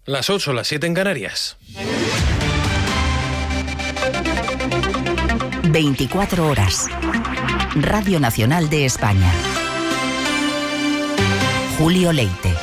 Las 8, las 7 en Canarias. 24 horas. Radio Nacional de España. Julio Leite.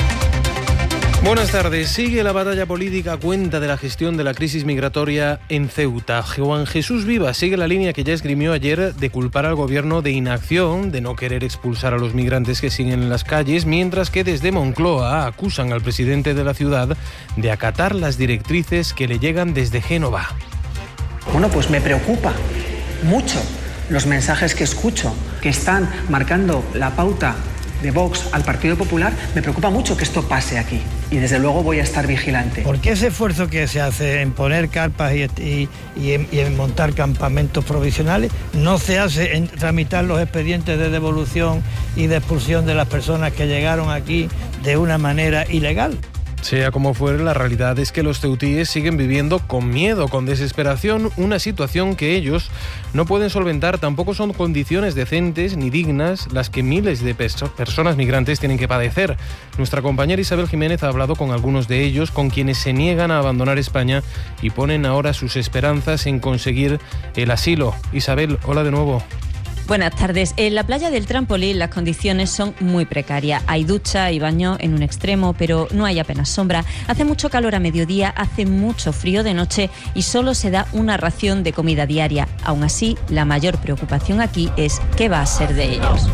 Buenas tardes. Sigue la batalla política a cuenta de la gestión de la crisis migratoria en Ceuta. Juan Jesús Vivas sigue la línea que ya esgrimió ayer de culpar al gobierno de inacción, de no querer expulsar a los migrantes que siguen en las calles, mientras que desde Moncloa acusan al presidente de la ciudad de acatar las directrices que le llegan desde Génova. Bueno, pues me preocupa mucho los mensajes que escucho, que están marcando la pauta de Vox al Partido Popular. Me preocupa mucho que esto pase aquí y desde luego voy a estar vigilante. Porque ese esfuerzo que se hace en poner carpas y en montar campamentos provisionales no se hace en tramitar los expedientes de devolución y de expulsión de las personas que llegaron aquí de una manera ilegal. Sea como fuere, la realidad es que los ceutíes siguen viviendo con miedo, con desesperación, una situación que ellos no pueden solventar. Tampoco son condiciones decentes ni dignas las que miles de personas migrantes tienen que padecer. Nuestra compañera Isabel Jiménez ha hablado con algunos de ellos, con quienes se niegan a abandonar España y ponen ahora sus esperanzas en conseguir el asilo. Isabel, hola de nuevo. Buenas tardes. En la playa del Trampolín las condiciones son muy precarias. Hay ducha y baño en un extremo, pero no hay apenas sombra. Hace mucho calor a mediodía, hace mucho frío de noche y solo se da una ración de comida diaria. Aún así, la mayor preocupación aquí es qué va a ser de ellos.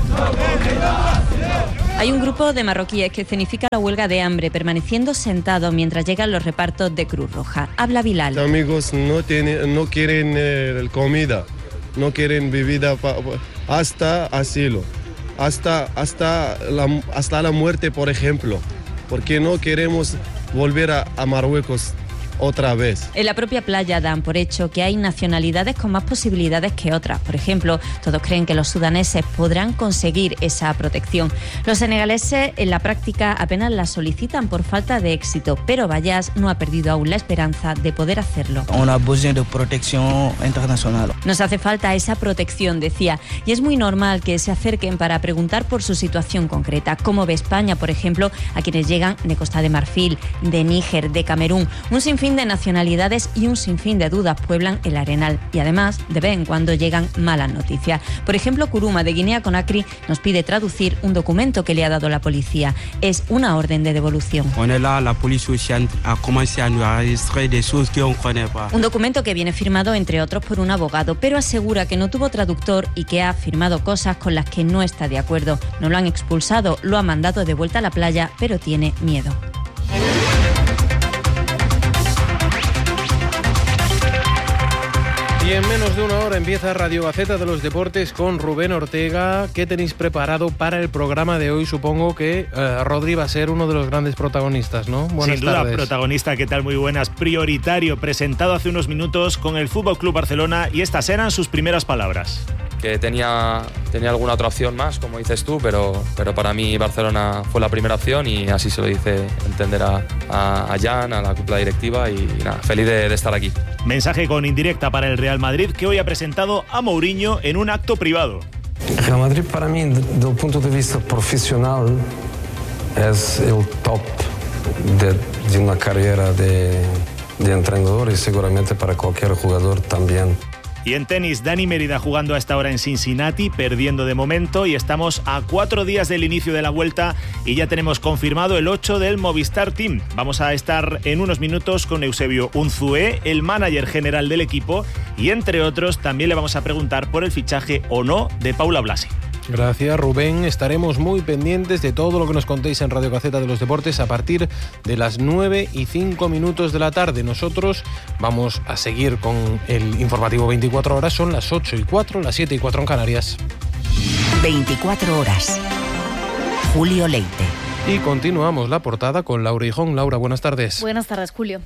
Hay un grupo de marroquíes que escenifica la huelga de hambre, permaneciendo sentados mientras llegan los repartos de Cruz Roja. Habla Bilal. Amigos, no quieren comida. No quieren bebida hasta asilo, hasta la muerte, por ejemplo, porque no queremos volver a Marruecos otra vez. En la propia playa dan por hecho que hay nacionalidades con más posibilidades que otras. Por ejemplo, todos creen que los sudaneses podrán conseguir esa protección. Los senegaleses en la práctica apenas la solicitan por falta de éxito, pero Bayas no ha perdido aún la esperanza de poder hacerlo. Necesitamos de protección internacional. Nos hace falta esa protección, decía, y es muy normal que se acerquen para preguntar por su situación concreta. Cómo ve España, por ejemplo, a quienes llegan de Costa de Marfil, de Níger, de Camerún. Un sinfín de nacionalidades y un sinfín de dudas pueblan el Arenal y además de vez en cuando llegan malas noticias. Por ejemplo, Kuruma de Guinea-Conakry nos pide traducir un documento que le ha dado la policía. Es una orden de devolución. Un documento que viene firmado entre otros por un abogado, pero asegura que no tuvo traductor y que ha firmado cosas con las que no está de acuerdo. No lo han expulsado, lo ha mandado de vuelta a la playa, pero tiene miedo. Y en menos de una hora empieza Radio Gaceta de los Deportes con Rubén Ortega. ¿Qué tenéis preparado para el programa de hoy? Supongo que Rodri va a ser uno de los grandes protagonistas, ¿no? Buenas Sin duda, tardes. protagonista. ¿Qué tal? Muy buenas. Prioritario, presentado hace unos minutos con el FC Barcelona y estas eran sus primeras palabras. Que tenía alguna otra opción más, como dices tú, pero para mí Barcelona fue la primera opción y así se lo hice entender a Jan, a la cúpula directiva y nada, feliz de estar aquí. Mensaje con indirecta para el Real Madrid, que hoy ha presentado a Mourinho en un acto privado. Real Madrid para mí, desde el punto de vista profesional, es el top de una carrera de entrenador y seguramente para cualquier jugador también. Y en tenis, Dani Mérida jugando a esta hora en Cincinnati, perdiendo de momento, y estamos a 4 días del inicio de la vuelta y ya tenemos confirmado el 8 del Movistar Team. Vamos a estar en unos minutos con Eusebio Unzué, el manager general del equipo, y entre otros también le vamos a preguntar por el fichaje o no de Paula Blasi. Gracias, Rubén. Estaremos muy pendientes de todo lo que nos contéis en Radio Gaceta de los Deportes a partir de las 9:05 de la tarde. Nosotros vamos a seguir con el informativo 24 horas. Son las 8:04, las 7:04 en Canarias. 24 horas. Julio Leite. Y continuamos la portada con Laura Hijón. Laura, buenas tardes. Buenas tardes, Julio.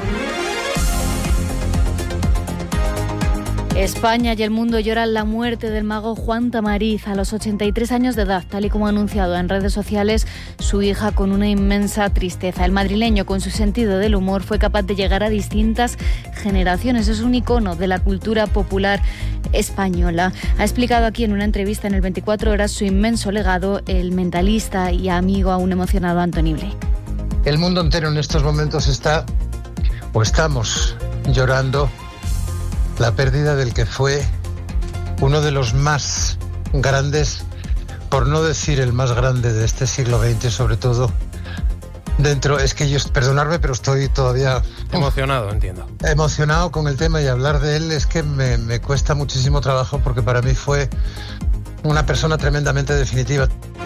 España y el mundo lloran la muerte del mago Juan Tamariz a los 83 años de edad, tal y como ha anunciado en redes sociales su hija con una inmensa tristeza. El madrileño, con su sentido del humor, fue capaz de llegar a distintas generaciones. Es un icono de la cultura popular española. Ha explicado aquí en una entrevista en el 24 horas su inmenso legado el mentalista y amigo aún emocionado Antoni Blay. El mundo entero en estos momentos estamos llorando la pérdida del que fue uno de los más grandes, por no decir el más grande de este siglo XX, sobre todo perdonadme, pero estoy todavía emocionado, entiendo. Emocionado con el tema, y hablar de él es que me cuesta muchísimo trabajo, porque para mí fue una persona tremendamente definitiva.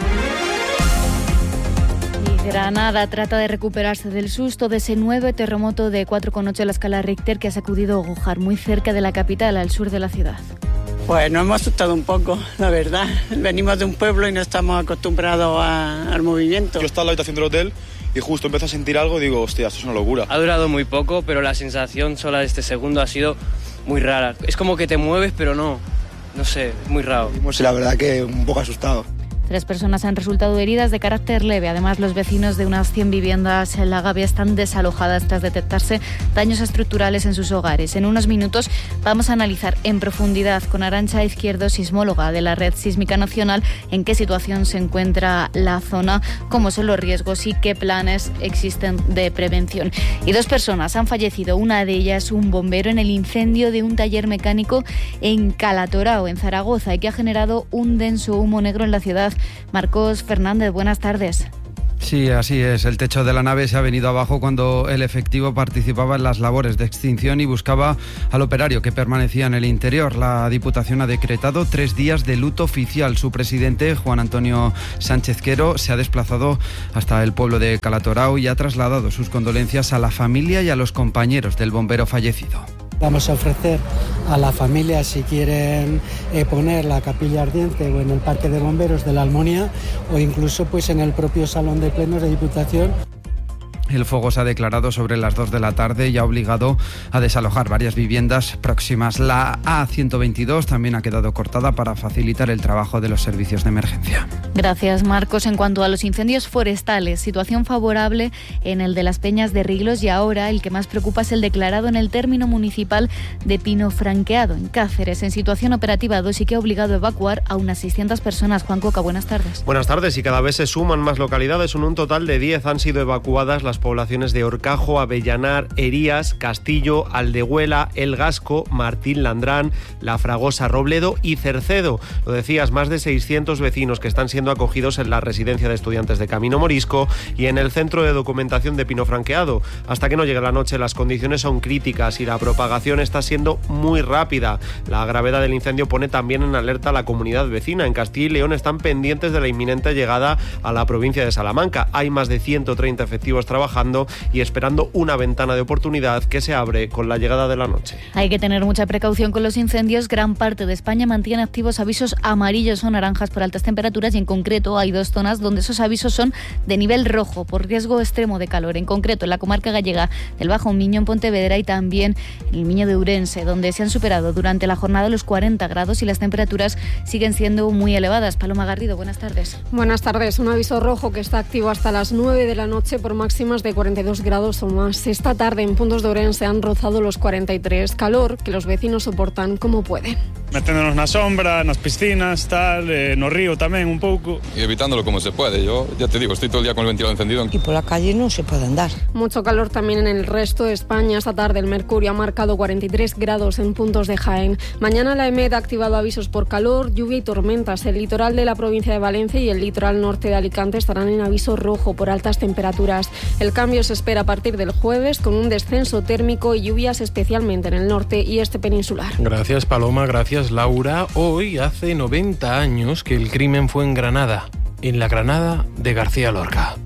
Granada trata de recuperarse del susto de ese nuevo terremoto de 4,8 en la escala Richter que ha sacudido Gujar, muy cerca de la capital, al sur de la ciudad. Pues nos hemos asustado un poco, la verdad. Venimos de un pueblo y no estamos acostumbrados al movimiento. Yo estaba en la habitación del hotel y justo empecé a sentir algo y digo, hostia, esto es una locura. Ha durado muy poco, pero la sensación sola de este segundo ha sido muy rara. Es como que te mueves, pero no sé, muy raro. Sí, la verdad que un poco asustado. 3 personas han resultado heridas de carácter leve. Además, los vecinos de unas 100 viviendas en La Gavia están desalojadas tras detectarse daños estructurales en sus hogares. En unos minutos vamos a analizar en profundidad con Arantxa Izquierdo, sismóloga de la Red Sísmica Nacional, en qué situación se encuentra la zona, cómo son los riesgos y qué planes existen de prevención. Y 2 personas han fallecido, una de ellas un bombero, en el incendio de un taller mecánico en Calatorao, en Zaragoza, y que ha generado un denso humo negro en la ciudad. Marcos Fernández, buenas tardes. Sí, así es. El techo de la nave se ha venido abajo cuando el efectivo participaba en las labores de extinción y buscaba al operario que permanecía en el interior. La Diputación ha decretado 3 días de luto oficial. Su presidente, Juan Antonio Sánchez Quero, se ha desplazado hasta el pueblo de Calatorao y ha trasladado sus condolencias a la familia y a los compañeros del bombero fallecido. Vamos a ofrecer a la familia, si quieren poner la capilla ardiente o en el Parque de Bomberos de la Almunia, o incluso pues en el propio Salón de Plenos de Diputación. El fuego se ha declarado sobre las 2 de la tarde y ha obligado a desalojar varias viviendas próximas. La A122 también ha quedado cortada para facilitar el trabajo de los servicios de emergencia. Gracias, Marcos. En cuanto a los incendios forestales, situación favorable en el de las Peñas de Riglos, y ahora el que más preocupa es el declarado en el término municipal de Pino Franqueado, en Cáceres, en situación operativa 2, y que ha obligado a evacuar a unas 600 personas. Juan Coca, buenas tardes. Buenas tardes, y cada vez se suman más localidades. En un total de 10 han sido evacuadas las poblaciones de Horcajo, Avellanar, Herías, Castillo, Aldehuela, El Gasco, Martín Landrán, La Fragosa, Robledo y Cercedo. Lo decías, más de 600 vecinos que están siendo acogidos en la residencia de estudiantes de Camino Morisco y en el centro de documentación de Pino Franqueado. Hasta que no llegue la noche, las condiciones son críticas y la propagación está siendo muy rápida. La gravedad del incendio pone también en alerta a la comunidad vecina. En Castilla y León están pendientes de la inminente llegada a la provincia de Salamanca. Hay más de 130 efectivos trabajando y esperando una ventana de oportunidad que se abre con la llegada de la noche. Hay que tener mucha precaución con los incendios. Gran parte de España mantiene activos avisos amarillos o naranjas por altas temperaturas, y en concreto hay 2 zonas donde esos avisos son de nivel rojo por riesgo extremo de calor. En concreto en la comarca gallega del Bajo Miño, en Pontevedra, y también en el Miño de Ourense, donde se han superado durante la jornada los 40 grados y las temperaturas siguen siendo muy elevadas. Paloma Garrido, buenas tardes. Buenas tardes. Un aviso rojo que está activo hasta las 9 de la noche por máximas de 42 grados o más. Esta tarde en puntos de Ourense han rozado los 43, calor que los vecinos soportan como pueden. Meténdonos na sombra, nas piscinas, tal, no río tamén un pouco. Y evitándolo como se puede. Yo ya te digo, estoy todo el día con el ventilador encendido. Y por la calle no se puede andar. Mucho calor también en el resto de España. Esta tarde el mercurio ha marcado 43 grados en puntos de Jaén. Mañana la EMET ha activado avisos por calor, lluvia y tormentas. El litoral de la provincia de Valencia y el litoral norte de Alicante estarán en aviso rojo por altas temperaturas. El cambio se espera a partir del jueves, con un descenso térmico y lluvias especialmente en el norte y este peninsular. Gracias, Paloma, gracias, Laura. Hoy hace 90 años que el crimen fue en Granada, en la Granada de García Lorca.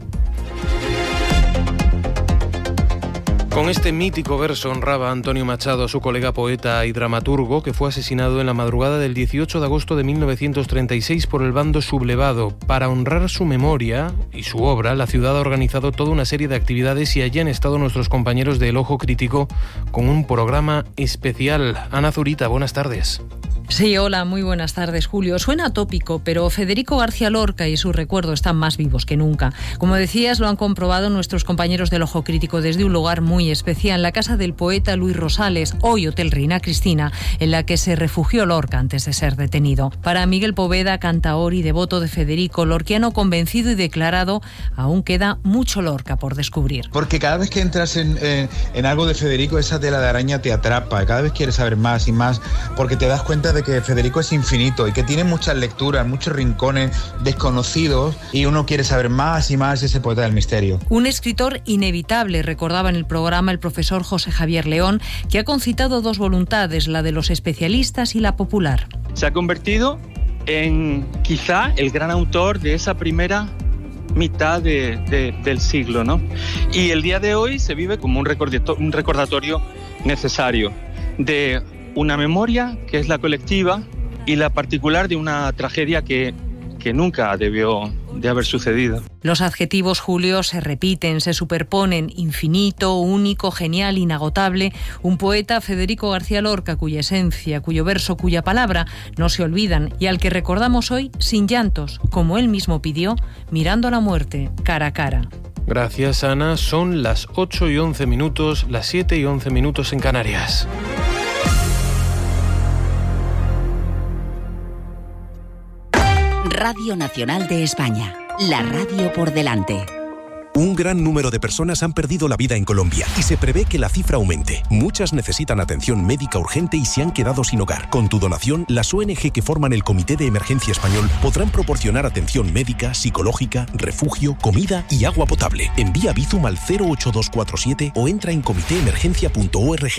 Con este mítico verso honraba Antonio Machado a su colega poeta y dramaturgo, que fue asesinado en la madrugada del 18 de agosto de 1936 por el bando sublevado. Para honrar su memoria y su obra, la ciudad ha organizado toda una serie de actividades, y allí han estado nuestros compañeros de El Ojo Crítico con un programa especial. Ana Zurita, buenas tardes. Sí, hola, muy buenas tardes, Julio. Suena atópico, pero Federico García Lorca y su recuerdo están más vivos que nunca. Como decías, lo han comprobado nuestros compañeros del Ojo Crítico desde un lugar muy especial, la casa del poeta Luis Rosales, hoy Hotel Reina Cristina, en la que se refugió Lorca antes de ser detenido. Para Miguel Poveda, cantaor y devoto de Federico, lorquiano convencido y declarado, aún queda mucho Lorca por descubrir. Porque cada vez que entras en algo de Federico, esa tela de araña te atrapa, cada vez quieres saber más y más, porque te das cuenta de que Federico es infinito y que tiene muchas lecturas, muchos rincones desconocidos, y uno quiere saber más y más de ese poeta del misterio. Un escritor inevitable, recordaba en el programa el profesor José Javier León, que ha concitado dos voluntades, la de los especialistas y la popular. Se ha convertido en quizá el gran autor de esa primera mitad del siglo, ¿no? Y el día de hoy se vive como un recordatorio necesario de una memoria que es la colectiva y la particular de una tragedia que nunca debió de haber sucedido. Los adjetivos, Julio, se repiten, se superponen: infinito, único, genial, inagotable. Un poeta, Federico García Lorca, cuya esencia, cuyo verso, cuya palabra no se olvidan y al que recordamos hoy sin llantos, como él mismo pidió, mirando a la muerte cara a cara. Gracias, Ana. Son las 8:11, las 7:11 en Canarias. Radio Nacional de España, la radio por delante. Un gran número de personas han perdido la vida en Colombia y se prevé que la cifra aumente. Muchas necesitan atención médica urgente y se han quedado sin hogar. Con tu donación, las ONG que forman el Comité de Emergencia Español podrán proporcionar atención médica, psicológica, refugio, comida y agua potable. Envía Bizum al 08247 o entra en comitéemergencia.org.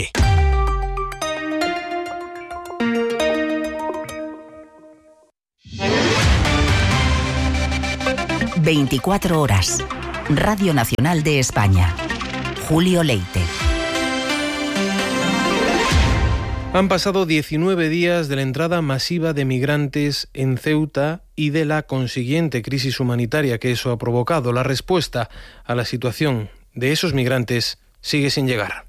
24 horas. Radio Nacional de España. Julio Leite. Han pasado 19 días de la entrada masiva de migrantes en Ceuta y de la consiguiente crisis humanitaria que eso ha provocado. La respuesta a la situación de esos migrantes sigue sin llegar.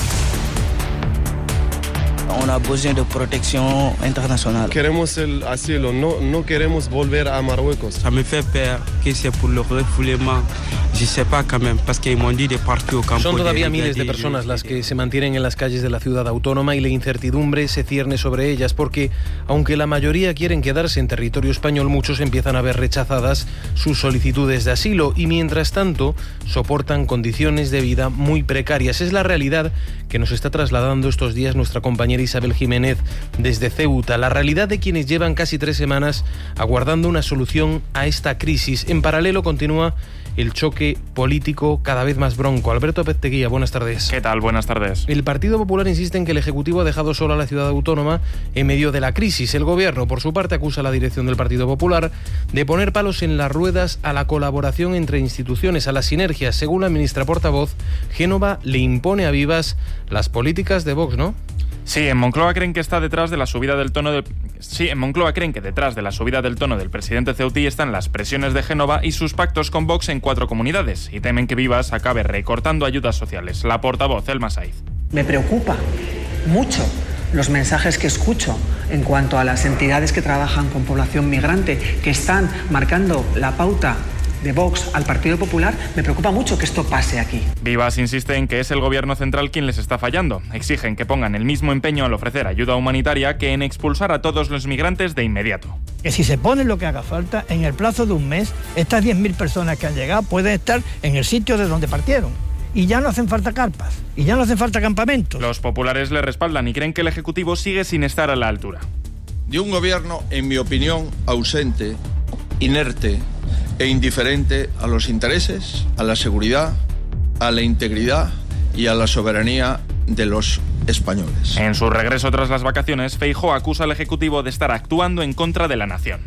On a besoin de protección internacional. Queremos el asilo, no queremos volver a Marruecos. Ça me fait peur que c'est pour le refoulement. Je sais pas quand même, parce qu'ils m'ont dit de partir au campo. Son todavía miles de personas las que se mantienen en las calles de la ciudad autónoma y la incertidumbre se cierne sobre ellas porque, aunque la mayoría quieren quedarse en territorio español, muchos empiezan a ver rechazadas sus solicitudes de asilo y, mientras tanto, soportan condiciones de vida muy precarias. Es la realidad que nos está trasladando estos días nuestra compañera Isabel Jiménez desde Ceuta, la realidad de quienes llevan casi 3 semanas aguardando una solución a esta crisis. En paralelo continúa el choque político cada vez más bronco. Alberto Pezteguía, buenas tardes. ¿Qué tal? Buenas tardes. El Partido Popular insiste en que el Ejecutivo ha dejado sola a la ciudad autónoma en medio de la crisis. El Gobierno, por su parte, acusa a la dirección del Partido Popular de poner palos en las ruedas a la colaboración entre instituciones, a las sinergias. Según la ministra portavoz, Génova le impone a Vivas las políticas de Vox, ¿no? Sí, en Moncloa creen que está detrás de la subida del tono del... Sí, en Moncloa creen que detrás de la subida del tono del presidente ceutí están las presiones de Génova y sus pactos con Vox en 4 comunidades, y temen que Vivas acabe recortando ayudas sociales. La portavoz, Elma Saiz. Me preocupa mucho los mensajes que escucho en cuanto a las entidades que trabajan con población migrante, que están marcando la pauta de Vox al Partido Popular. Me preocupa mucho que esto pase aquí. Vivas insiste en que es el gobierno central quien les está fallando. Exigen que pongan el mismo empeño al ofrecer ayuda humanitaria que en expulsar a todos los migrantes de inmediato. Que si se pone lo que haga falta, en el plazo de un mes, estas 10.000 personas que han llegado pueden estar en el sitio de donde partieron. Y ya no hacen falta carpas, y ya no hacen falta campamentos. Los populares le respaldan y creen que el Ejecutivo sigue sin estar a la altura. De un gobierno, en mi opinión, ausente, inerte e indiferente a los intereses, a la seguridad, a la integridad y a la soberanía de los españoles. En su regreso tras las vacaciones, Feijóo acusa al Ejecutivo de estar actuando en contra de la nación.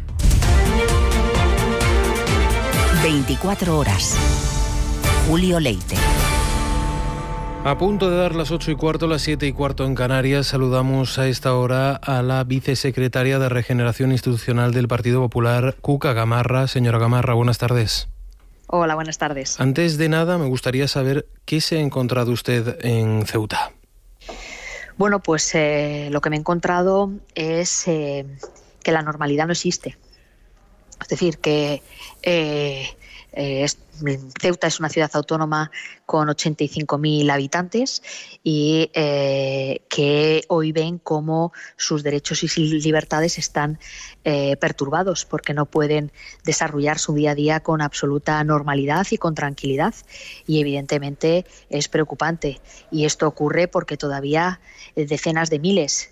24 horas. Julio Leite. A punto de dar las 8:15, las 7:15 en Canarias, saludamos a esta hora a la vicesecretaria de Regeneración Institucional del Partido Popular, Cuca Gamarra. Señora Gamarra, buenas tardes. Hola, buenas tardes. Antes de nada, me gustaría saber qué se ha encontrado usted en Ceuta. Bueno, pues lo que me he encontrado es que la normalidad no existe. Es decir, que Ceuta es una ciudad autónoma con 85.000 habitantes y que hoy ven cómo sus derechos y libertades están perturbados porque no pueden desarrollar su día a día con absoluta normalidad y con tranquilidad. Y evidentemente es preocupante. Y esto ocurre porque todavía decenas de miles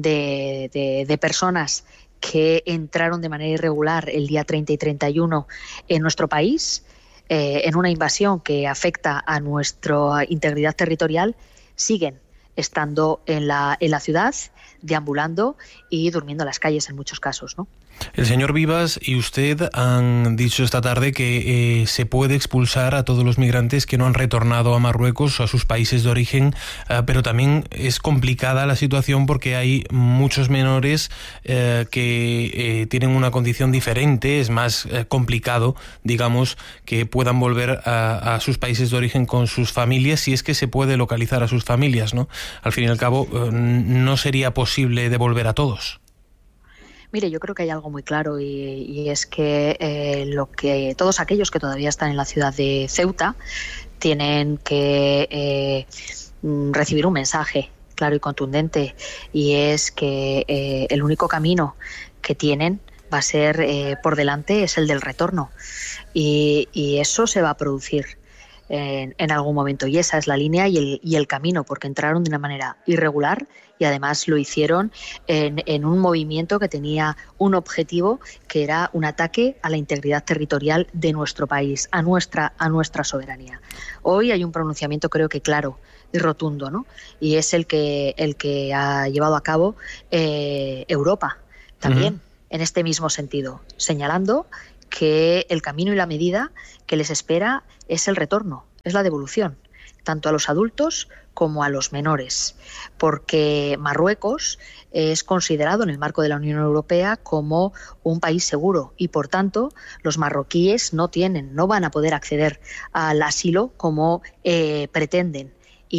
de personas que entraron de manera irregular el día 30 y 31 en nuestro país, en una invasión que afecta a nuestra integridad territorial, siguen estando en la ciudad, deambulando y durmiendo en las calles en muchos casos, ¿no? El señor Vivas y usted han dicho esta tarde que se puede expulsar a todos los migrantes que no han retornado a Marruecos o a sus países de origen, pero también es complicada la situación porque hay muchos menores que tienen una condición diferente. Es más complicado, digamos, que puedan volver a sus países de origen con sus familias, si es que se puede localizar a sus familias, ¿no? Al fin y al cabo, no sería posible devolver a todos. Mire, yo creo que hay algo muy claro y es que todos aquellos que todavía están en la ciudad de Ceuta tienen que recibir un mensaje claro y contundente, y es que el único camino que tienen va a ser por delante es el del retorno, y eso se va a producir en algún momento, y esa es la línea y el camino, porque entraron de una manera irregular y además lo hicieron en un movimiento que tenía un objetivo, que era un ataque a la integridad territorial de nuestro país, a nuestra soberanía. Hoy hay un pronunciamiento, creo que claro y rotundo, ¿no? Y es el que ha llevado a cabo Europa también, en este mismo sentido, señalando que el camino y la medida que les espera es el retorno, es la devolución, tanto a los adultos como a los menores, porque Marruecos es considerado en el marco de la Unión Europea como un país seguro y, por tanto, los marroquíes no van a poder acceder al asilo como pretenden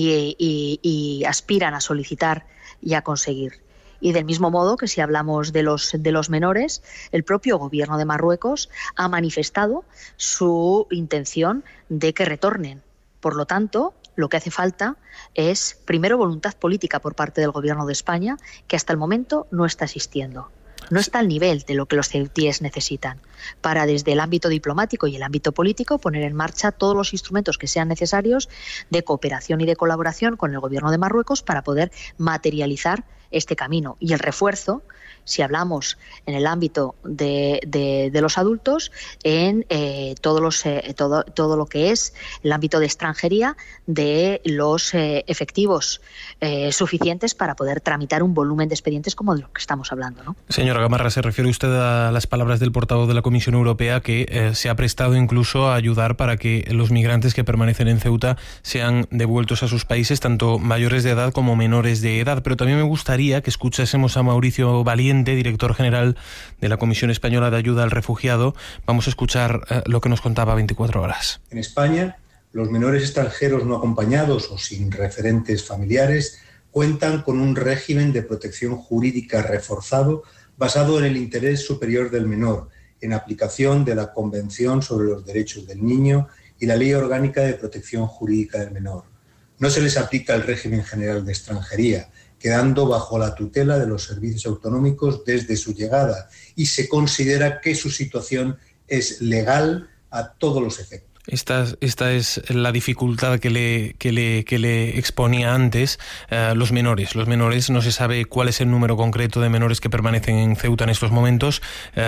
y aspiran a solicitar y a conseguir. Y del mismo modo que si hablamos de los menores, el propio gobierno de Marruecos ha manifestado su intención de que retornen. Por lo tanto, lo que hace falta es, primero, voluntad política por parte del Gobierno de España, que hasta el momento no está existiendo. No está al nivel de lo que los ceutíes necesitan, para desde el ámbito diplomático y el ámbito político poner en marcha todos los instrumentos que sean necesarios de cooperación y de colaboración con el Gobierno de Marruecos para poder materializar este camino. Y el refuerzo, si hablamos en el ámbito de los adultos, en todo lo que es el ámbito de extranjería, de los efectivos suficientes para poder tramitar un volumen de expedientes como de lo que estamos hablando, ¿no? Señora Gamarra, ¿se refiere usted a las palabras del portavoz de la Comisión Europea, que se ha prestado incluso a ayudar para que los migrantes que permanecen en Ceuta sean devueltos a sus países, tanto mayores de edad como menores de edad? Pero también me gustaría que escuchásemos a Mauricio Valiente, director general de la Comisión Española de Ayuda al Refugiado. Vamos a escuchar lo que nos contaba 24 horas. En España, los menores extranjeros no acompañados o sin referentes familiares cuentan con un régimen de protección jurídica reforzado basado en el interés superior del menor, en aplicación de la Convención sobre los Derechos del Niño y la Ley Orgánica de Protección Jurídica del Menor. No se les aplica el régimen general de extranjería, quedando bajo la tutela de los servicios autonómicos desde su llegada, y se considera que su situación es legal a todos los efectos. Esta es la dificultad que le exponía antes. Los menores no se sabe cuál es el número concreto de menores que permanecen en Ceuta en estos momentos.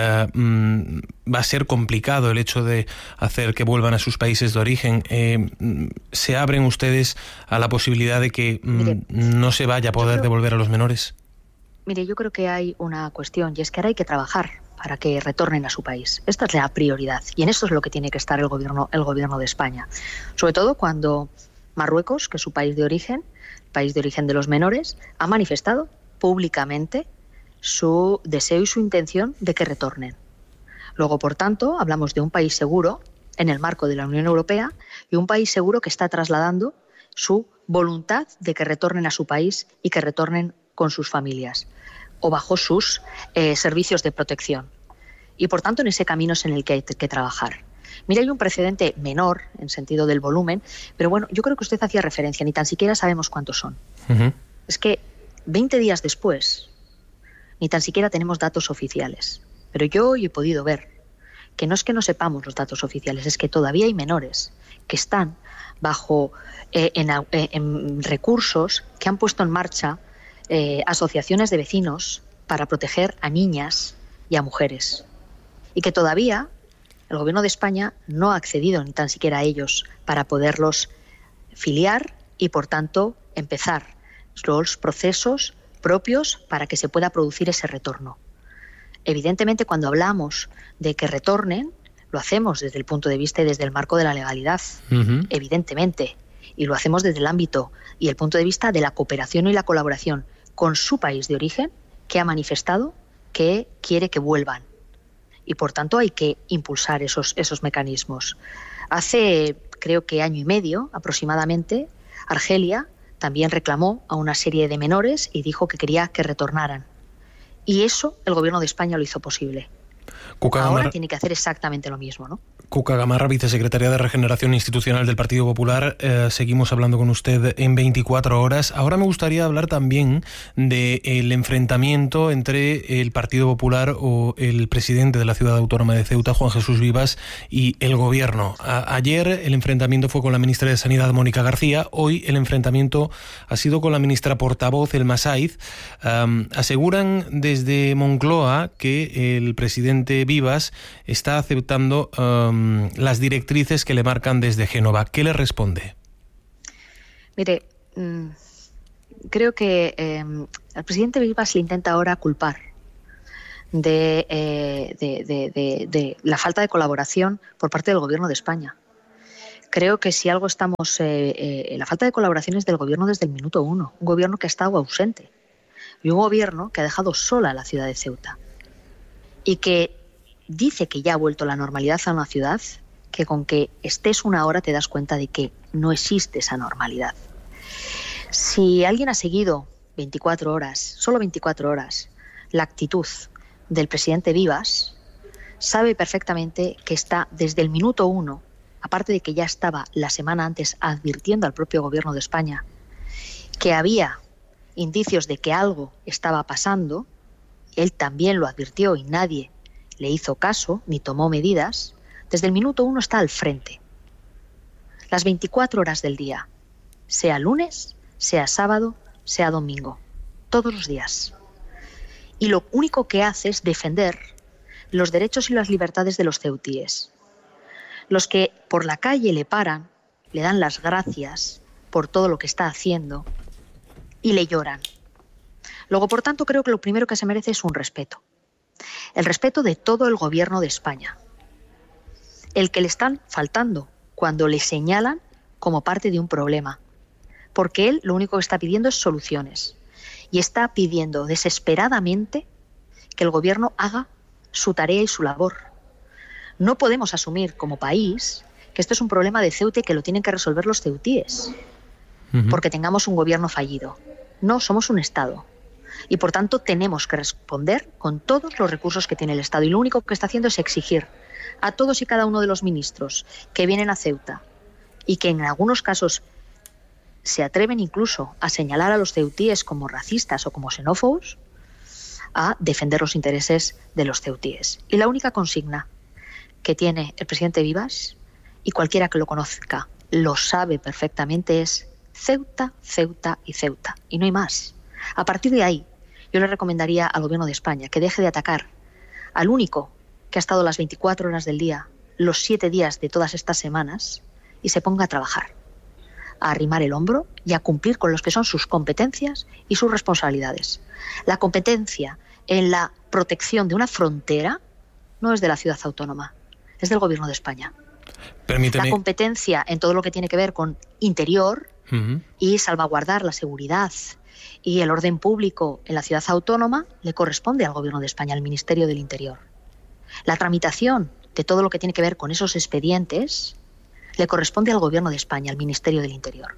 Va a ser complicado el hecho de hacer que vuelvan a sus países de origen. ¿Se abren ustedes a la posibilidad de que no se vaya a poder devolver a los menores? Mire, yo creo que hay una cuestión, y es que ahora hay que trabajar para que retornen a su país. Esta es la prioridad, y en esto es lo que tiene que estar el gobierno de España. Sobre todo cuando Marruecos, que es su país de origen de los menores, ha manifestado públicamente su deseo y su intención de que retornen. Luego, por tanto, hablamos de un país seguro en el marco de la Unión Europea y un país seguro que está trasladando su voluntad de que retornen a su país y que retornen con sus familias o bajo sus servicios de protección. Y por tanto en ese camino es en el que hay que trabajar. Mira, hay un precedente menor en sentido del volumen, pero bueno, yo creo que usted hacía referencia, ni tan siquiera sabemos cuántos son. Es que 20 días después, ni tan siquiera tenemos datos oficiales. Pero yo hoy he podido ver que no es que no sepamos los datos oficiales, es que todavía hay menores que están bajo en recursos que han puesto en marcha asociaciones de vecinos para proteger a niñas y a mujeres. Y que todavía el Gobierno de España no ha accedido ni tan siquiera a ellos para poderlos filiar y, por tanto, empezar los procesos propios para que se pueda producir ese retorno. Evidentemente, cuando hablamos de que retornen, lo hacemos desde el punto de vista y desde el marco de la legalidad, evidentemente, y lo hacemos desde el ámbito y el punto de vista de la cooperación y la colaboración con su país de origen, que ha manifestado que quiere que vuelvan. Y, por tanto, hay que impulsar esos mecanismos. Hace, creo que año y medio aproximadamente, Argelia también reclamó a una serie de menores y dijo que quería que retornaran. Y eso el Gobierno de España lo hizo posible. Ahora tiene que hacer exactamente lo mismo, ¿no? Cuca Gamarra, vicesecretaria de Regeneración Institucional del Partido Popular. Seguimos hablando con usted en 24 horas. Ahora me gustaría hablar también del enfrentamiento entre el Partido Popular o el presidente de la Ciudad Autónoma de Ceuta, Juan Jesús Vivas, y el Gobierno. Ayer el enfrentamiento fue con la ministra de Sanidad, Mónica García. Hoy el enfrentamiento ha sido con la ministra portavoz, Elma Saiz. Aseguran desde Moncloa que el presidente Vivas está aceptando las directrices que le marcan desde Génova. ¿Qué le responde? Mire, creo que al presidente Vivas le intenta ahora culpar de la falta de colaboración por parte del Gobierno de España. Creo que si algo estamos... la falta de colaboración es del Gobierno desde el minuto uno. Un Gobierno que ha estado ausente. Y un Gobierno que ha dejado sola a la ciudad de Ceuta. Y que dice que ya ha vuelto la normalidad a una ciudad que con que estés una hora te das cuenta de que no existe esa normalidad. Si alguien ha seguido 24 horas, solo 24 horas, la actitud del presidente Vivas, sabe perfectamente que está desde el minuto uno, aparte de que ya estaba la semana antes advirtiendo al propio Gobierno de España que había indicios de que algo estaba pasando, él también lo advirtió y nadie le hizo caso ni tomó medidas. Desde el minuto uno está al frente. Las 24 horas del día, sea lunes, sea sábado, sea domingo, todos los días. Y lo único que hace es defender los derechos y las libertades de los ceutíes. Los que por la calle le paran, le dan las gracias por todo lo que está haciendo y le lloran. Luego, por tanto, creo que lo primero que se merece es un respeto. El respeto de todo el Gobierno de España. El que le están faltando cuando le señalan como parte de un problema. Porque él lo único que está pidiendo es soluciones. Y está pidiendo desesperadamente que el Gobierno haga su tarea y su labor. No podemos asumir como país que esto es un problema de Ceuta y que lo tienen que resolver los ceutíes. Porque tengamos un Gobierno fallido. No, somos un Estado. Y por tanto tenemos que responder con todos los recursos que tiene el Estado. Y lo único que está haciendo es exigir a todos y cada uno de los ministros que vienen a Ceuta y que en algunos casos se atreven incluso a señalar a los ceutíes como racistas o como xenófobos, a defender los intereses de los ceutíes. Y la única consigna que tiene el presidente Vivas, y cualquiera que lo conozca lo sabe perfectamente, es Ceuta, Ceuta y Ceuta. Y no hay más. A partir de ahí, yo le recomendaría al Gobierno de España que deje de atacar al único que ha estado las 24 horas del día, los 7 días de todas estas semanas, y se ponga a trabajar, a arrimar el hombro y a cumplir con los que son sus competencias y sus responsabilidades. La competencia en la protección de una frontera no es de la ciudad autónoma, es del Gobierno de España. Permíteme. La competencia en todo lo que tiene que ver con interior y salvaguardar la seguridad y el orden público en la ciudad autónoma le corresponde al Gobierno de España, al Ministerio del Interior. La tramitación de todo lo que tiene que ver con esos expedientes le corresponde al Gobierno de España, al Ministerio del Interior.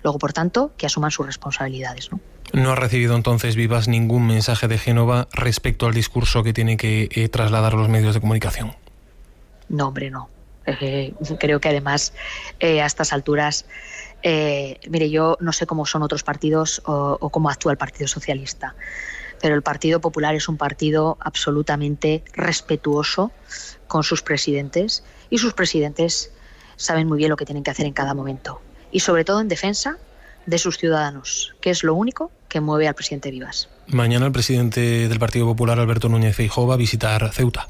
Luego, por tanto, que asuman sus responsabilidades, ¿no? ¿No ha recibido entonces Vivas ningún mensaje de Génova respecto al discurso que tiene que trasladar los medios de comunicación? No, hombre, no. Creo que además a estas alturas, mire, yo no sé cómo son otros partidos o cómo actúa el Partido Socialista, pero el Partido Popular es un partido absolutamente respetuoso con sus presidentes, y sus presidentes saben muy bien lo que tienen que hacer en cada momento, y sobre todo en defensa de sus ciudadanos, que es lo único que mueve al presidente Vivas. Mañana el presidente del Partido Popular, Alberto Núñez Feijóo, va a visitar Ceuta.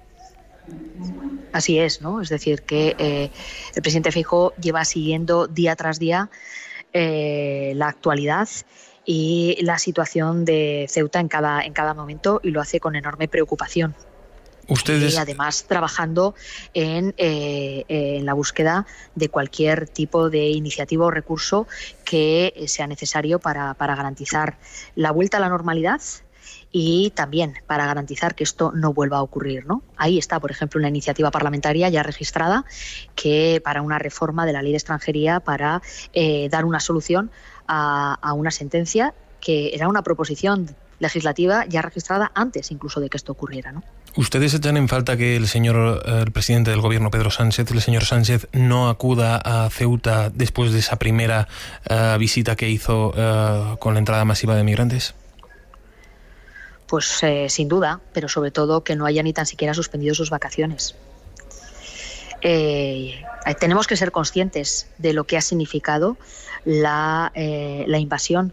Así es, ¿no? Es decir, que el presidente Feijóo lleva siguiendo día tras día la actualidad y la situación de Ceuta en cada momento, y lo hace con enorme preocupación. Ustedes... Y además trabajando en la búsqueda de cualquier tipo de iniciativa o recurso que sea necesario para garantizar la vuelta a la normalidad y también para garantizar que esto no vuelva a ocurrir, ¿no? Ahí está, por ejemplo, una iniciativa parlamentaria ya registrada que para una reforma de la ley de extranjería para dar una solución a una sentencia que era una proposición legislativa ya registrada antes incluso de que esto ocurriera, ¿no? ¿Ustedes echan en falta que el presidente del gobierno, Pedro Sánchez, el señor Sánchez, no acuda a Ceuta después de esa primera visita que hizo con la entrada masiva de migrantes? Pues sin duda, pero sobre todo que no haya ni tan siquiera suspendido sus vacaciones. Tenemos que ser conscientes de lo que ha significado la invasión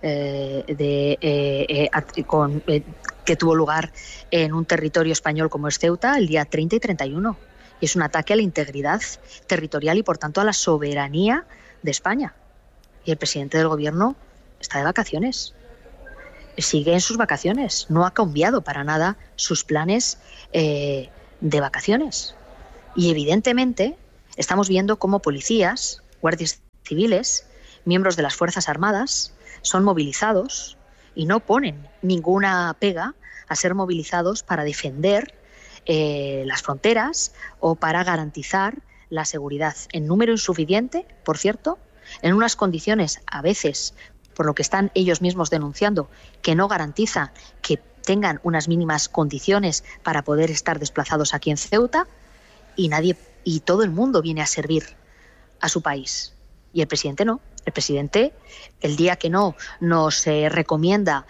que tuvo lugar en un territorio español como es Ceuta el día 30 y 31. Y es un ataque a la integridad territorial y, por tanto, a la soberanía de España. Y el presidente del gobierno está de vacaciones. Sigue en sus vacaciones. No ha cambiado para nada sus planes de vacaciones. Y, evidentemente, estamos viendo cómo policías, guardias civiles, miembros de las Fuerzas Armadas son movilizados y no ponen ninguna pega a ser movilizados para defender las fronteras o para garantizar la seguridad en número insuficiente, por cierto, en unas condiciones a veces, por lo que están ellos mismos denunciando, que no garantiza que tengan unas mínimas condiciones para poder estar desplazados aquí en Ceuta, y todo el mundo viene a servir a su país. Y el presidente no. El presidente, el día que no nos recomienda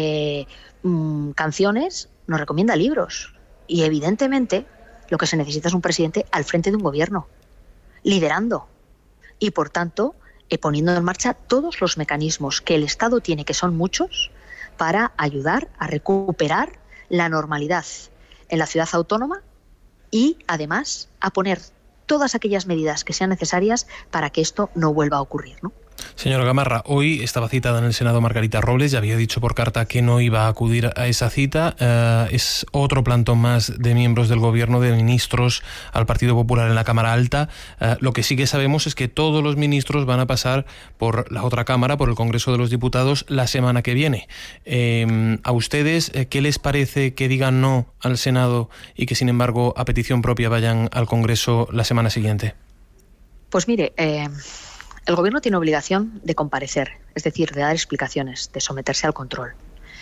canciones, nos recomienda libros. Y evidentemente lo que se necesita es un presidente al frente de un gobierno, liderando y, por tanto, poniendo en marcha todos los mecanismos que el Estado tiene, que son muchos, para ayudar a recuperar la normalidad en la ciudad autónoma y, además, a poner todas aquellas medidas que sean necesarias para que esto no vuelva a ocurrir, ¿no? Señora Gamarra, hoy estaba citada en el Senado Margarita Robles, ya había dicho por carta que no iba a acudir a esa cita. Es otro plantón más de miembros del gobierno, de ministros al Partido Popular en la Cámara Alta. Lo que sí que sabemos es que todos los ministros van a pasar por la otra Cámara, por el Congreso de los Diputados, la semana que viene. ¿A ustedes qué les parece que digan no al Senado y que, sin embargo, a petición propia vayan al Congreso la semana siguiente? Pues mire, el Gobierno tiene obligación de comparecer, es decir, de dar explicaciones, de someterse al control.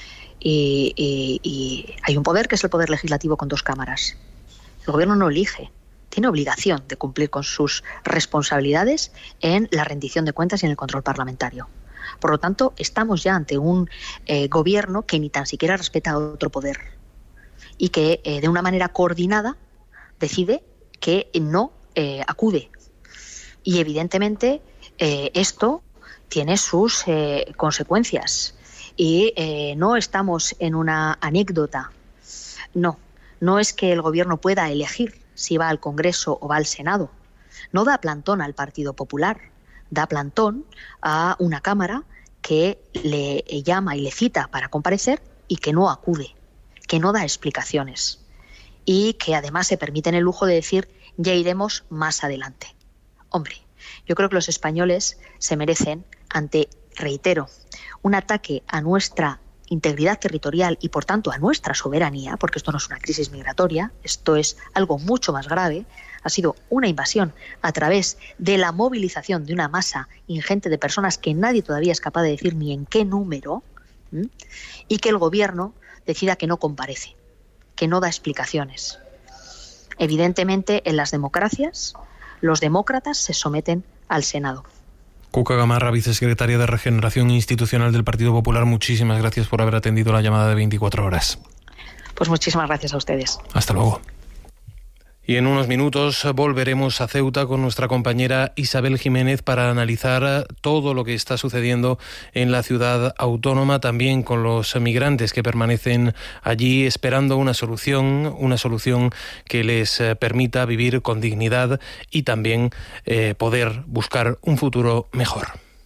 Y hay un poder que es el poder legislativo con dos cámaras. El Gobierno no elige, tiene obligación de cumplir con sus responsabilidades en la rendición de cuentas y en el control parlamentario. Por lo tanto, estamos ya ante un Gobierno que ni tan siquiera respeta a otro poder y que de una manera coordinada decide que no acude. Y evidentemente esto tiene sus consecuencias y no estamos en una anécdota. No es que el Gobierno pueda elegir si va al Congreso o va al Senado. No da plantón al Partido Popular, da plantón a una Cámara que le llama y le cita para comparecer y que no acude, que no da explicaciones y que además se permiten el lujo de decir ya iremos más adelante. Hombre, yo creo que los españoles se merecen, ante, reitero, un ataque a nuestra integridad territorial y, por tanto, a nuestra soberanía, porque esto no es una crisis migratoria, esto es algo mucho más grave, ha sido una invasión a través de la movilización de una masa ingente de personas que nadie todavía es capaz de decir ni en qué número, y que el gobierno decida que no comparece, que no da explicaciones. Evidentemente, en las democracias, los demócratas se someten al Senado. Cuca Gamarra, vicesecretaria de Regeneración Institucional del Partido Popular, muchísimas gracias por haber atendido la llamada de 24 horas. Pues muchísimas gracias a ustedes. Hasta luego. Y en unos minutos volveremos a Ceuta con nuestra compañera Isabel Jiménez para analizar todo lo que está sucediendo en la ciudad autónoma, también con los migrantes que permanecen allí esperando una solución que les permita vivir con dignidad y también poder buscar un futuro mejor.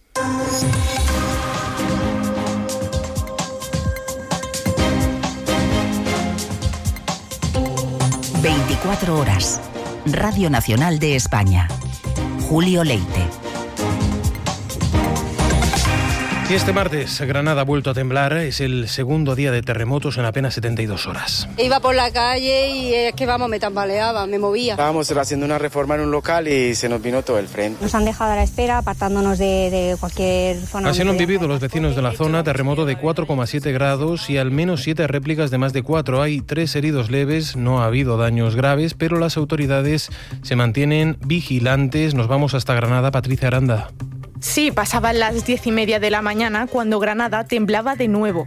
24 horas. Radio Nacional de España. Julio Leite. Y este martes Granada ha vuelto a temblar, es el segundo día de terremotos en apenas 72 horas. Iba por la calle y es que me tambaleaba, me movía. Estábamos haciendo una reforma en un local y se nos vino todo el frente. Nos han dejado a la espera, apartándonos de cualquier zona. Así lo han vivido los vecinos de la zona, terremoto de 4,7 grados y al menos 7 réplicas de más de 4. Hay 3 heridos leves, no ha habido daños graves, pero las autoridades se mantienen vigilantes. Nos vamos hasta Granada, Patricia Aranda. Sí, pasaban las 10:30 de la mañana cuando Granada temblaba de nuevo.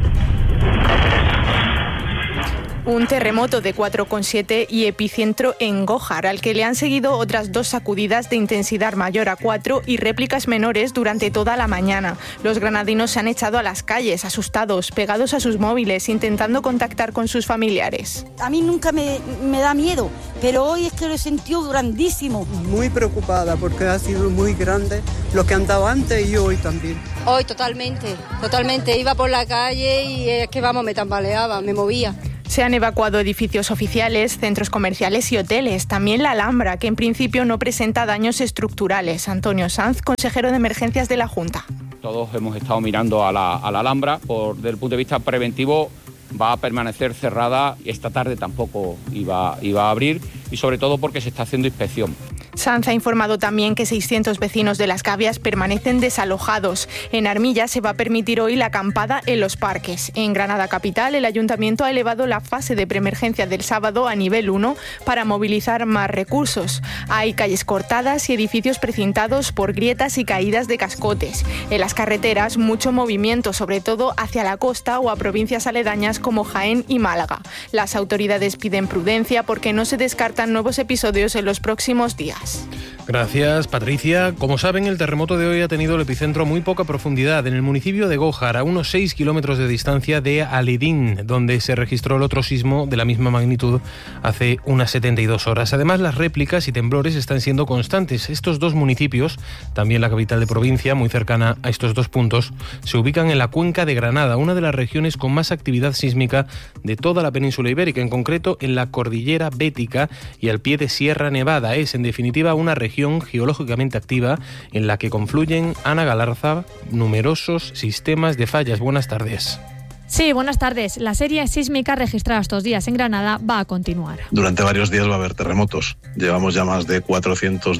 Un terremoto de 4,7 y epicentro en Gójar, al que le han seguido otras 2 sacudidas de intensidad mayor a 4 y réplicas menores durante toda la mañana. Los granadinos se han echado a las calles, asustados, pegados a sus móviles, intentando contactar con sus familiares. A mí nunca me da miedo, pero hoy es que lo he sentido grandísimo. Muy preocupada porque ha sido muy grande lo que han dado antes y hoy también. Hoy totalmente. Iba por la calle y es que me tambaleaba, me movía. Se han evacuado edificios oficiales, centros comerciales y hoteles. También la Alhambra, que en principio no presenta daños estructurales. Antonio Sanz, consejero de Emergencias de la Junta. Todos hemos estado mirando a la Alhambra. Desde el punto de vista preventivo va a permanecer cerrada. Esta tarde tampoco iba a abrir y sobre todo porque se está haciendo inspección. Sanz ha informado también que 600 vecinos de Las Gavias permanecen desalojados. En Armilla se va a permitir hoy la acampada en los parques. En Granada capital, el ayuntamiento ha elevado la fase de preemergencia del sábado a nivel 1 para movilizar más recursos. Hay calles cortadas y edificios precintados por grietas y caídas de cascotes. En las carreteras, mucho movimiento, sobre todo hacia la costa o a provincias aledañas como Jaén y Málaga. Las autoridades piden prudencia porque no se descartan nuevos episodios en los próximos días. Gracias, Patricia. Como saben, el terremoto de hoy ha tenido el epicentro a muy poca profundidad, en el municipio de Gójar, a unos 6 kilómetros de distancia de Aledín, donde se registró el otro sismo de la misma magnitud hace unas 72 horas. Además, las réplicas y temblores están siendo constantes. Estos 2 municipios, también la capital de provincia, muy cercana a estos 2 puntos, se ubican en la cuenca de Granada, una de las regiones con más actividad sísmica de toda la península ibérica, en concreto en la cordillera Bética y al pie de Sierra Nevada. Es, en definitiva, una región geológicamente activa en la que confluyen, Ana Galarza, numerosos sistemas de fallas. Buenas tardes. Sí, buenas tardes. La serie sísmica registrada estos días en Granada va a continuar. Durante varios días va a haber terremotos. Llevamos ya más de 400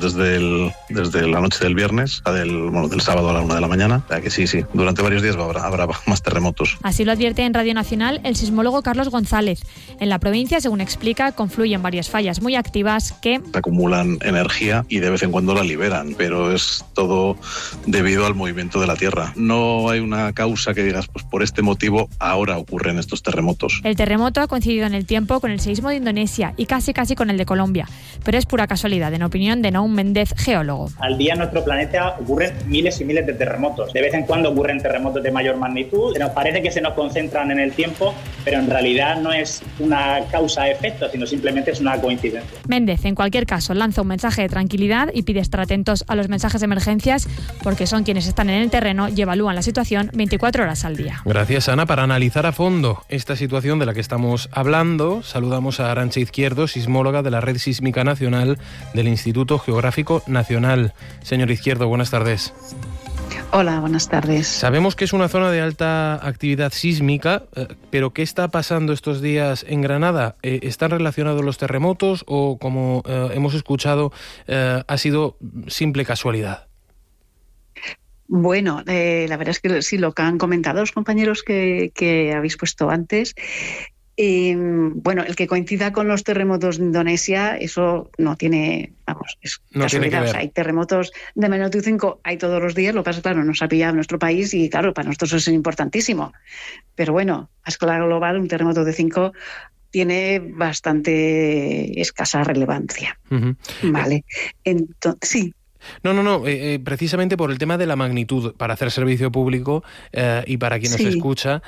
desde la noche del viernes, del sábado a la 1 de la mañana. O sea que sí, durante varios días habrá más terremotos. Así lo advierte en Radio Nacional el sismólogo Carlos González. En la provincia, según explica, confluyen varias fallas muy activas que acumulan energía y de vez en cuando la liberan, pero es todo debido al movimiento de la Tierra. No hay una causa que digas, pues por este motivo ahora ocurren estos terremotos. El terremoto ha coincidido en el tiempo con el seísmo de Indonesia y casi con el de Colombia, pero es pura casualidad, en opinión de Naum Méndez, geólogo. Al día en nuestro planeta ocurren miles y miles de terremotos. De vez en cuando ocurren terremotos de mayor magnitud. Nos parece que se nos concentran en el tiempo, pero en realidad no es una causa-efecto, sino simplemente es una coincidencia. Méndez, en cualquier caso, lanza un mensaje de tranquilidad y pide estar atentos a los mensajes de emergencias porque son quienes están en el terreno y evalúan la situación 24 horas al día. Gracias, Ana. Para analizar a fondo esta situación de la que estamos hablando, saludamos a Arantxa Izquierdo, sismóloga de la Red Sísmica Nacional del Instituto Geográfico Nacional. Señor Izquierdo, buenas tardes. Hola, buenas tardes. Sabemos que es una zona de alta actividad sísmica, pero ¿qué está pasando estos días en Granada? ¿Están relacionados los terremotos o, como hemos escuchado, ha sido simple casualidad? Bueno, la verdad es que sí, lo que han comentado los compañeros que habéis puesto antes. Bueno, el que coincida con los terremotos de Indonesia, eso no tiene, es no tiene que ver. O sea, hay terremotos de magnitud 5, hay todos los días, lo que pasa es que, claro, nos ha pillado en nuestro país y, claro, para nosotros es importantísimo. Pero bueno, a escala global, un terremoto de 5 tiene bastante escasa relevancia. Uh-huh. Vale, entonces, sí. No, precisamente por el tema de la magnitud, para hacer servicio público y para quien nos escucha,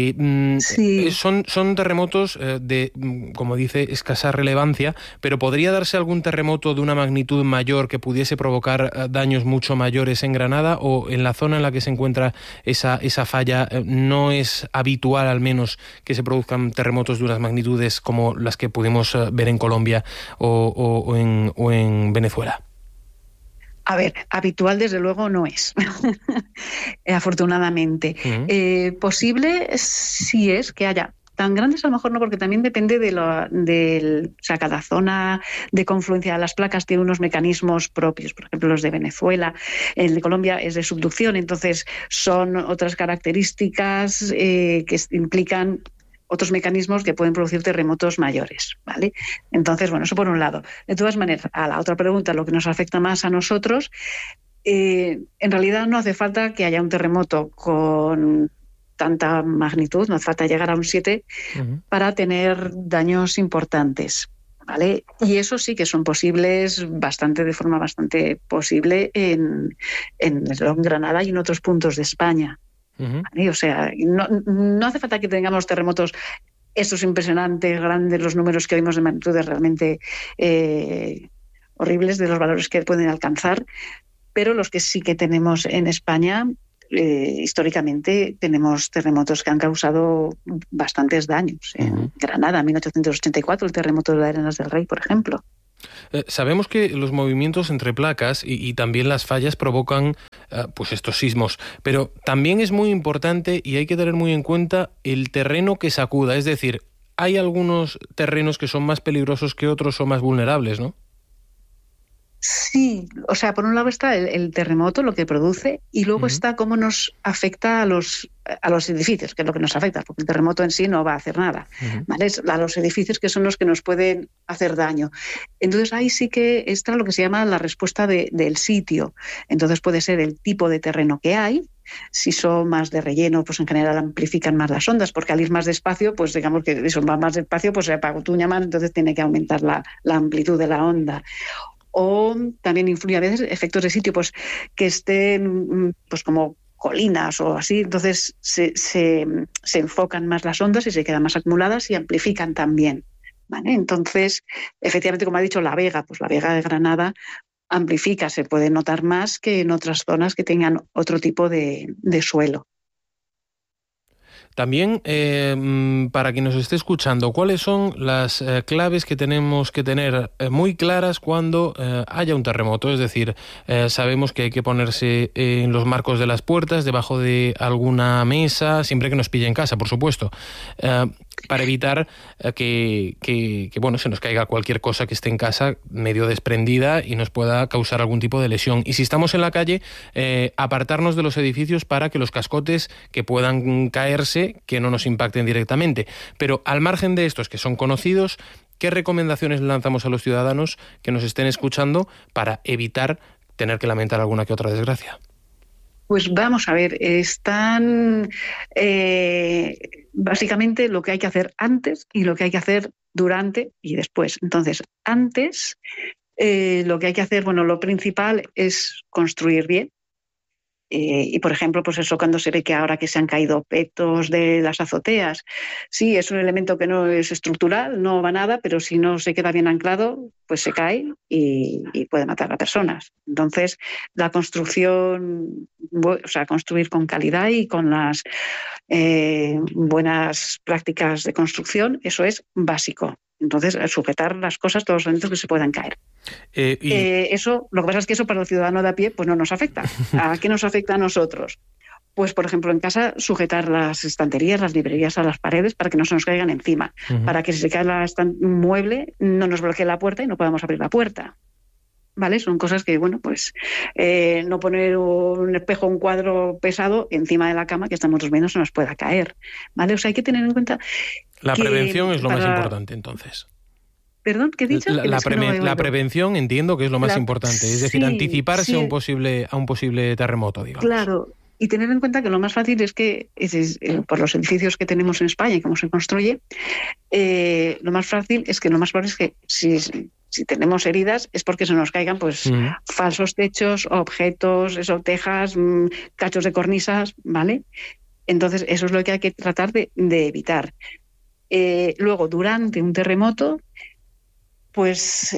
son terremotos de, como dice, escasa relevancia, pero ¿podría darse algún terremoto de una magnitud mayor que pudiese provocar daños mucho mayores en Granada, o en la zona en la que se encuentra esa falla no es habitual, al menos, que se produzcan terremotos de unas magnitudes como las que pudimos ver en Colombia o en Venezuela? A ver, habitual desde luego no es, afortunadamente. Uh-huh. Posible sí es que haya, tan grandes a lo mejor no, porque también depende o sea, cada zona de confluencia de las placas tiene unos mecanismos propios. Por ejemplo, los de Venezuela, el de Colombia es de subducción, entonces son otras características que implican otros mecanismos que pueden producir terremotos mayores, ¿vale? Entonces, bueno, eso por un lado. De todas maneras, a la otra pregunta, lo que nos afecta más a nosotros, en realidad no hace falta que haya un terremoto con tanta magnitud, no hace falta llegar a un 7 para tener daños importantes, ¿vale? Y eso sí que son posibles de forma bastante posible en Granada y en otros puntos de España. Uh-huh. O sea, no hace falta que tengamos terremotos estos impresionantes, grandes, los números que oímos de magnitudes realmente horribles de los valores que pueden alcanzar, pero los que sí que tenemos en España, históricamente tenemos terremotos que han causado bastantes daños. En Granada, en 1884, el terremoto de las Arenas del Rey, por ejemplo. Sabemos que los movimientos entre placas y también las fallas provocan pues estos sismos, pero también es muy importante y hay que tener muy en cuenta el terreno que sacuda, es decir, hay algunos terrenos que son más peligrosos que otros o más vulnerables, ¿no? Sí, o sea, por un lado está el terremoto, lo que produce, y luego está cómo nos afecta a los edificios, que es lo que nos afecta, porque el terremoto en sí no va a hacer nada, ¿vale? Es a los edificios que son los que nos pueden hacer daño. Entonces ahí sí que está lo que se llama la respuesta del sitio. Entonces puede ser el tipo de terreno que hay. Si son más de relleno, pues en general amplifican más las ondas, porque al ir más despacio, pues digamos que eso va más despacio, pues se apagotuña más, entonces tiene que aumentar la amplitud de la onda. O también influye a veces efectos de sitio, pues que estén pues como colinas o así, entonces se enfocan más las ondas y se quedan más acumuladas y amplifican también, ¿vale? Entonces, efectivamente, como ha dicho la Vega, pues la Vega de Granada amplifica, se puede notar más que en otras zonas que tengan otro tipo de suelo. También, para quien nos esté escuchando, ¿cuáles son las claves que tenemos que tener muy claras cuando haya un terremoto? Es decir, sabemos que hay que ponerse en los marcos de las puertas, debajo de alguna mesa, siempre que nos pille en casa, por supuesto, para evitar que bueno, se nos caiga cualquier cosa que esté en casa medio desprendida y nos pueda causar algún tipo de lesión. Y si estamos en la calle, apartarnos de los edificios para que los cascotes que puedan caerse, que no nos impacten directamente. Pero al margen de estos que son conocidos, ¿qué recomendaciones lanzamos a los ciudadanos que nos estén escuchando para evitar tener que lamentar alguna que otra desgracia? Pues vamos a ver, están básicamente lo que hay que hacer antes y lo que hay que hacer durante y después. Entonces, antes lo que hay que hacer, bueno, lo principal es construir bien. Y, por ejemplo, pues eso, cuando se ve que ahora que se han caído petos de las azoteas, sí, es un elemento que no es estructural, no va nada, pero si no se queda bien anclado, pues se cae y puede matar a personas. Entonces, la construcción construir con calidad y con las buenas prácticas de construcción, eso es básico. Entonces, sujetar las cosas, todos los elementos que se puedan caer. Eso, lo que pasa es que eso para el ciudadano de a pie pues no nos afecta. ¿A qué nos afecta a nosotros? Pues, por ejemplo, en casa, sujetar las estanterías, las librerías a las paredes para que no se nos caigan encima, para que si se cae un mueble no nos bloquee la puerta y no podamos abrir la puerta. ¿Vale? Son cosas que, bueno, pues no poner un espejo, un cuadro pesado encima de la cama que estamos durmiendo se nos pueda caer. ¿Vale? O sea, hay que tener en cuenta... La prevención es lo más importante, entonces. ¿Perdón? ¿Qué he dicho? La prevención entiendo que es lo más importante, es decir, anticiparse a un posible terremoto, digamos. Claro, y tener en cuenta que lo más fácil es que, por los edificios que tenemos en España y cómo se construye, lo más probable es que si tenemos heridas es porque se nos caigan pues falsos techos, objetos, tejas, cachos de cornisas, ¿vale? Entonces, eso es lo que hay que tratar de evitar. Luego, durante un terremoto, pues,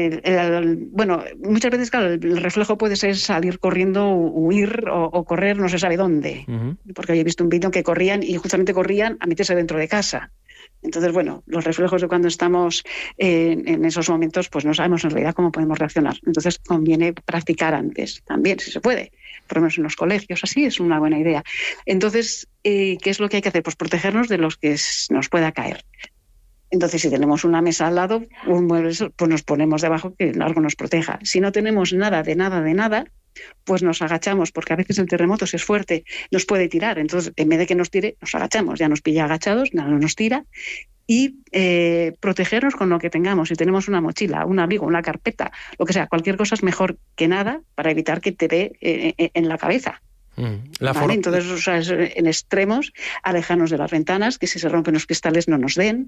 muchas veces, claro, el reflejo puede ser salir corriendo, huir o correr no se sabe dónde. Porque yo he visto un vídeo que corrían y justamente corrían a meterse dentro de casa. Entonces, bueno, los reflejos de cuando estamos en esos momentos, pues no sabemos en realidad cómo podemos reaccionar. Entonces, conviene practicar antes también, si se puede. Por lo menos en los colegios, así es una buena idea. Entonces, ¿qué es lo que hay que hacer? Pues protegernos de los que nos pueda caer. Entonces, si tenemos una mesa al lado, un mueble, pues nos ponemos debajo que algo nos proteja. Si no tenemos nada, pues nos agachamos, porque a veces el terremoto, si es fuerte, nos puede tirar. Entonces, en vez de que nos tire, nos agachamos. Ya nos pilla agachados, nada nos tira. Y protegernos con lo que tengamos. Si tenemos una mochila, un abrigo, una carpeta, lo que sea, cualquier cosa es mejor que nada para evitar que te dé en la cabeza. ¿Vale? Entonces, en extremos, alejarnos de las ventanas, que si se rompen los cristales no nos den.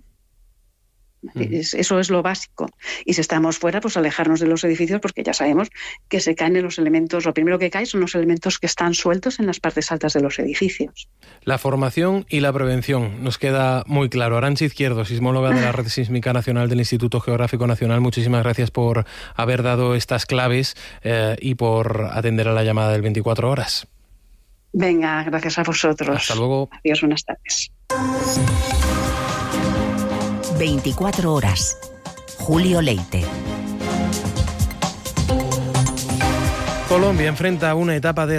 Eso es lo básico. Y si estamos fuera, pues alejarnos de los edificios, porque ya sabemos que se caen los elementos. Lo primero que cae son los elementos que están sueltos en las partes altas de los edificios. La formación y la prevención nos queda muy claro. Arantxa Izquierdo, sismóloga de la Red Sísmica Nacional del Instituto Geográfico Nacional, muchísimas gracias por haber dado estas claves y por atender a la llamada del 24 horas. Venga, gracias a vosotros. Hasta luego. Adiós, buenas tardes. 24 horas. Julio Leite. Colombia enfrenta una etapa de